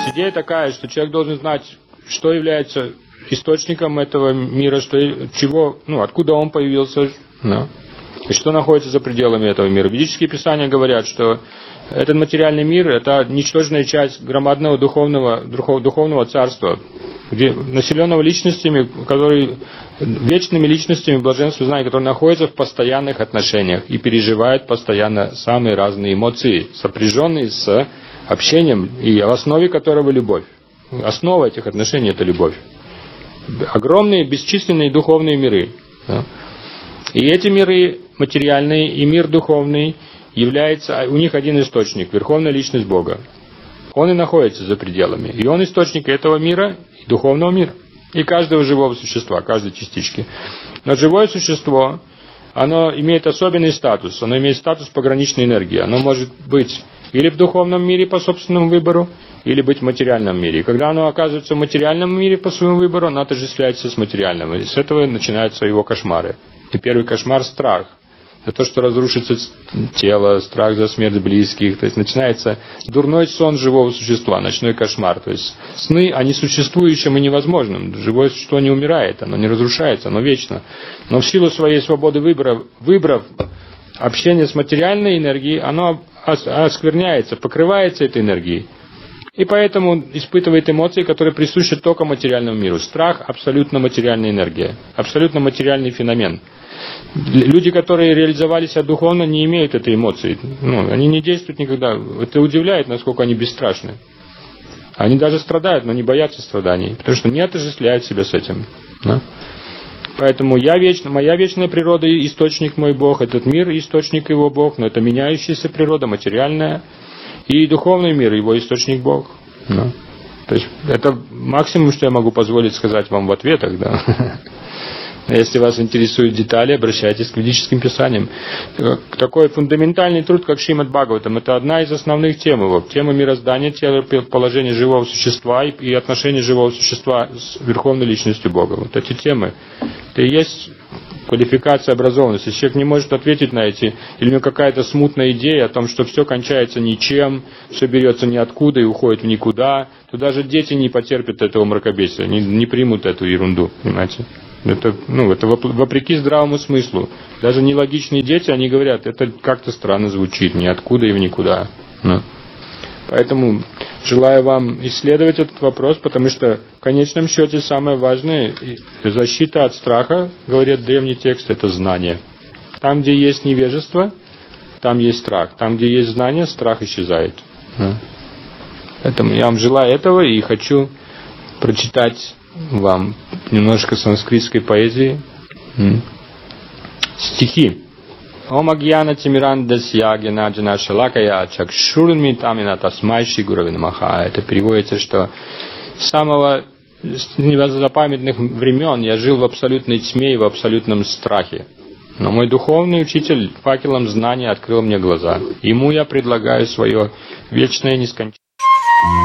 есть идея такая, что человек должен знать, что является источником этого мира, откуда он появился, и что находится за пределами этого мира. Ведические писания говорят, что этот материальный мир – это ничтожная часть громадного духовного царства, где населенного личностями, вечными личностями блаженства знания, которые находятся в постоянных отношениях и переживают постоянно самые разные эмоции, сопряженные с общением, и в основе которого любовь. Основа этих отношений – это любовь. Огромные, бесчисленные духовные миры. И эти миры материальные и мир духовный является, у них один источник – Верховная Личность Бога. Он и находится за пределами. И он источник этого мира и духовного мира. И каждого живого существа, каждой частички. Но живое существо, оно имеет особенный статус. Оно имеет статус пограничной энергии. Оно может быть или в духовном мире по собственному выбору, или быть в материальном мире. И когда оно оказывается в материальном мире по своему выбору, оно отождествляется с материальным. И с этого начинаются его кошмары. И первый кошмар – страх. За то, что разрушится тело, страх за смерть близких. То есть начинается дурной сон живого существа, ночной кошмар. То есть сны о несуществующем и невозможном. Живое существо не умирает, оно не разрушается, оно вечно. Но в силу своей свободы выбрав общение с материальной энергией, оно оскверняется, покрывается этой энергией. И поэтому испытывает эмоции, которые присущи только материальному миру. Страх – абсолютно материальная энергия, абсолютно материальный феномен. Люди, которые реализовали себя духовно, не имеют этой эмоции. Они не действуют никогда. Это удивляет, насколько они бесстрашны. Они даже страдают, но не боятся страданий, потому что не отождествляют себя с этим. Поэтому моя вечная природа – источник мой Бог, этот мир – источник его Бог, но это меняющаяся природа, материальная. И духовный мир, его источник Бог. То есть это максимум, что я могу позволить сказать вам в ответах. Если вас интересуют детали, обращайтесь к ведическим писаниям. Такой фундаментальный труд, как Шримад Бхагаватам, это одна из основных тем его. Тема мироздания, тема положения живого существа и отношения живого существа с Верховной Личностью Бога. Вот эти темы. Это и есть квалификация образованности. Если человек не может ответить на эти, или у него какая-то смутная идея о том, что все кончается ничем, все берется ниоткуда и уходит в никуда, то даже дети не потерпят этого мракобесия, не примут эту ерунду, понимаете? Это вопреки здравому смыслу. Даже нелогичные дети, они говорят, это как-то странно звучит, ниоткуда и в никуда. Поэтому желаю вам исследовать этот вопрос, потому что в конечном счете самое важное, защита от страха, говорит древний текст, это знание. Там, где есть невежество, там есть страх. Там, где есть знание, страх исчезает. Поэтому я вам желаю этого и хочу прочитать вам немножко санскритской поэзии. Стихи. Ом агьяна тимирандасья генаджана шалакая чакшурмитамина тасмайши гуравина маха. Это переводится, что с самого незапамятных времен я жил в абсолютной тьме и в абсолютном страхе. Но мой духовный учитель факелом знания открыл мне глаза. Ему я предлагаю свое вечное нескончаемое